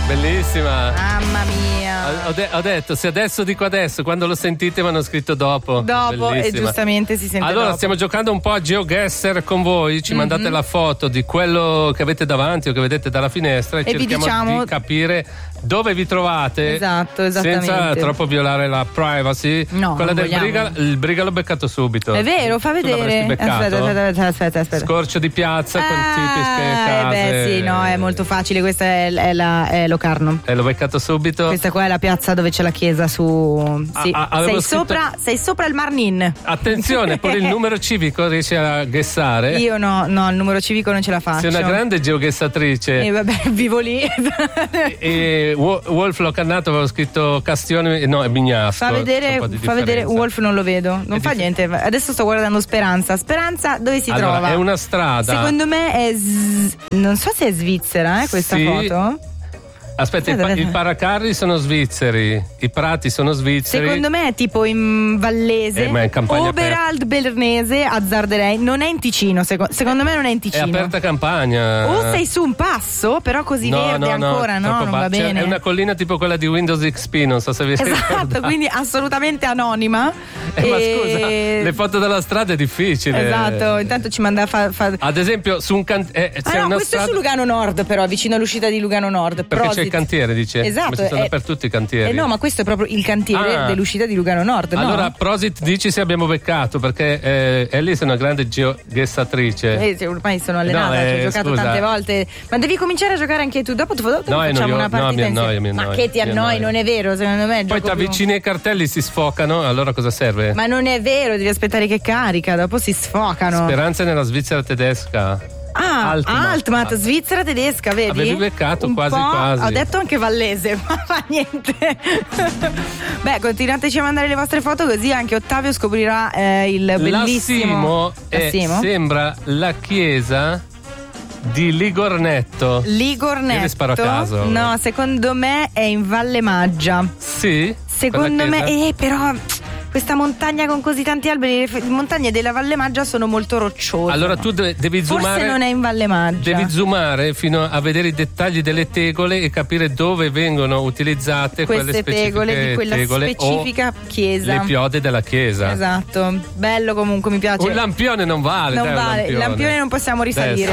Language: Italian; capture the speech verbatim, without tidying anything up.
Bellissima. Mamma mia. Ho, de- ho detto, se adesso dico adesso, quando lo sentite mi hanno scritto dopo. Dopo, Bellissima. e giustamente si sente Allora dopo. stiamo giocando un po' a GeoGuessr con voi. Ci mm-hmm. mandate la foto di quello che avete davanti o che vedete dalla finestra e, e cerchiamo diciamo... di capire dove vi trovate. Esatto, esattamente. Senza troppo violare la privacy. No, quella del vogliamo. briga, il briga l'ho beccato subito. È vero, fa Tu vedere. beccato? Aspetta, aspetta, aspetta, aspetta. Scorcio di piazza ah, con tipiche case. Eh beh, sì, no, è molto facile. Questa è, è, la, è Locarno. E l'ho beccato subito. Questa qua è la piazza dove c'è la chiesa su. Sì. Ah, ah, sei, scritto... sopra, sei sopra il Marnin. Attenzione, pure il numero civico riesci a guessare? Io no, no, il numero civico non ce la faccio. Sei una grande geoguessatrice. E vabbè, vivo lì. e, e Wolf l'ho cannato, avevo scritto Castione, no, è Bignasco. Fa vedere, fa vedere, Wolf non lo vedo, non è fa dif- niente. Adesso sto guardando Speranza. Speranza dove si allora, trova? È una strada. Secondo me è z- non so se è Svizzera, eh, questa sì. foto. Aspetta, i, pa- i paracarri sono svizzeri, i prati sono svizzeri. Secondo me è tipo in Vallese, eh, ma è in campagna Oberald Bernese, azzarderei. Non è in Ticino, seco- secondo me non è in Ticino. È aperta campagna. O sei su un passo, però così no, verde no, ancora, no, no, non ba- va cioè, bene. È una collina tipo quella di Windows X P, non so se vi Esatto, quindi assolutamente anonima. Eh, e... Ma scusa, le foto della strada è difficile. Esatto, intanto ci manda a fa, fa... Ad esempio, su un cantiere. Eh, ah no, una questo strada... è su Lugano Nord, però, vicino all'uscita di Lugano Nord. Perché Prosit. c'è il cantiere, dice. Esatto, ma ci sono è... dappertutto i cantieri. Eh no, ma questo è proprio il cantiere ah. dell'uscita di Lugano Nord. No? Allora, Prosit, dici se abbiamo beccato, perché eh, Ellie è una grande geoguessatrice. Eh, sì, ormai sono allenata, no, ci eh, ho giocato scusa. tante volte. Ma devi cominciare a giocare anche tu. Dopo, dopo no, facciamo no, una partita no, mi insieme. annoio, mi Ma annoio, che ti mi annoi? annoio. Non è vero, secondo me. Poi ti avvicini ai cartelli, si sfocano, allora cosa serve? Ma non è vero, devi aspettare che carica, dopo si sfocano. Speranza nella Svizzera tedesca. Ah, Altmat, Altmat, Svizzera tedesca, vedi? Avevi beccato un quasi po', quasi. Ho detto anche Vallese, ma fa niente. Beh, continuateci a mandare le vostre foto, così anche Ottavio scoprirà eh, il bellissimo Lassimo, è, Lassimo? sembra la chiesa di Ligornetto. Ligornetto. Io vi sparo a caso. No, secondo me è in Valle Maggia. Sì? Secondo me, eh, però questa montagna con così tanti alberi, le montagne della Valle Maggia sono molto rocciose. Allora tu de- devi zoomare. Forse non è in Valle Maggia. Devi zoomare fino a vedere i dettagli delle tegole e capire dove vengono utilizzate queste quelle specifiche tegole di quella tegole specifica chiesa. Le piode della chiesa. Esatto, bello comunque, mi piace. Un lampione non vale. Non dai, vale, un il lampione non possiamo risalire. Adesso.